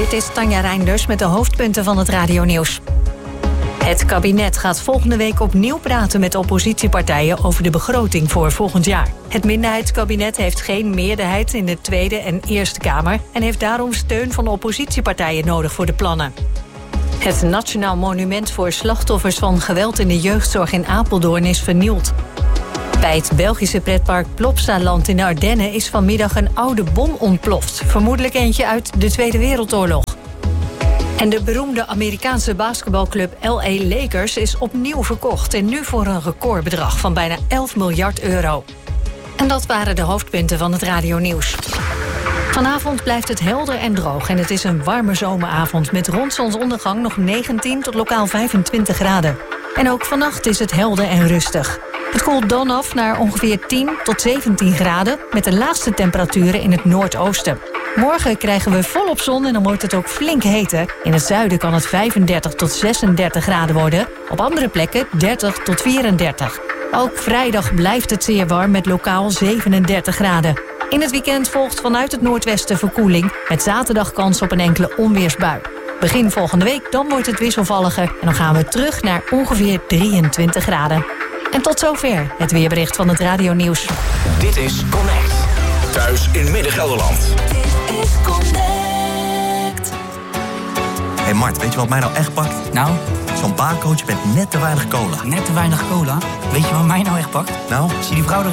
Dit is Tanja Reinders met de hoofdpunten van het radionieuws. Het kabinet gaat volgende week opnieuw praten met oppositiepartijen over de begroting voor volgend jaar. Het minderheidskabinet heeft geen meerderheid in de Tweede en Eerste Kamer en heeft daarom steun van oppositiepartijen nodig voor de plannen. Het Nationaal Monument voor slachtoffers van geweld in de jeugdzorg in Apeldoorn is vernield. Bij het Belgische pretpark Plopsaland in de Ardennen is vanmiddag een oude bom ontploft. Vermoedelijk eentje uit de Tweede Wereldoorlog. En de beroemde Amerikaanse basketbalclub LA Lakers is opnieuw verkocht. En nu voor een recordbedrag van bijna 11 miljard euro. En dat waren de hoofdpunten van het radionieuws. Vanavond blijft het helder en droog en het is een warme zomeravond met rond zonsondergang nog 19 tot lokaal 25 graden. En ook vannacht is het helder en rustig. Het koelt dan af naar ongeveer 10 tot 17 graden met de laagste temperaturen in het noordoosten. Morgen krijgen we volop zon en dan wordt het ook flink heten. In het zuiden kan het 35 tot 36 graden worden. Op andere plekken 30 tot 34. Ook vrijdag blijft het zeer warm met lokaal 37 graden. In het weekend volgt vanuit het noordwesten verkoeling met zaterdag kans op een enkele onweersbui. Begin volgende week dan wordt het wisselvalliger en dan gaan we terug naar ongeveer 23 graden. En tot zover het weerbericht van het radionieuws. Dit is Connect. Thuis in Midden-Gelderland. Dit is Connect. Hé Mart, weet je wat mij nou echt pakt? Nou? Zo'n baarcoach met net te weinig cola. Net te weinig cola? Weet je wat mij nou echt pakt? Nou? Zie die vrouw er